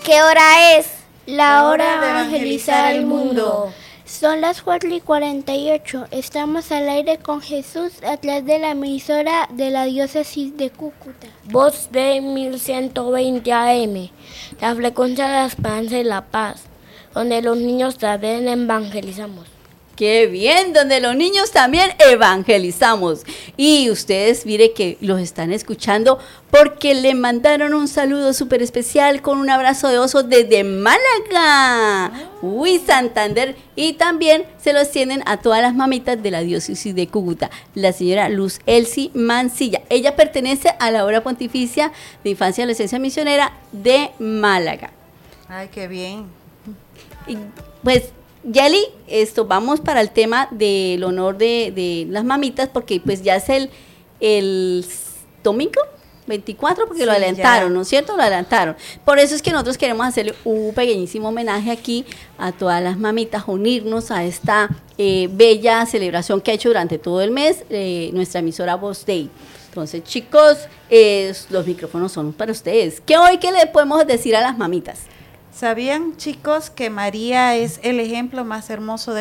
¿Qué hora es? La hora de evangelizar el mundo. Son las 4:48. Estamos al aire con Jesús a través de la emisora de la diócesis de Cúcuta. Voz de 1120 AM, la frecuencia de la esperanza y la paz, donde los niños también evangelizamos. ¡Qué bien! Donde los niños también evangelizamos. Y ustedes, mire que los están escuchando porque le mandaron un saludo súper especial con un abrazo de oso desde Málaga. Uy, Santander. Y también se los tienen a todas las mamitas de la diócesis de Cúcuta. La señora Luz Elsie Mancilla. Ella pertenece a la obra pontificia de infancia y adolescencia misionera de Málaga. Ay, qué bien. Y pues, Yeli, vamos para el tema del honor de las mamitas, porque pues ya es el domingo 24, porque sí, lo adelantaron, ya. ¿No es cierto? Lo adelantaron. Por eso es que nosotros queremos hacerle un pequeñísimo homenaje aquí a todas las mamitas, unirnos a esta bella celebración que ha hecho durante todo el mes nuestra emisora Voz Day. Entonces, chicos, los micrófonos son para ustedes. ¿Qué le podemos decir a las mamitas? ¿Sabían, chicos, que María es el ejemplo más hermoso de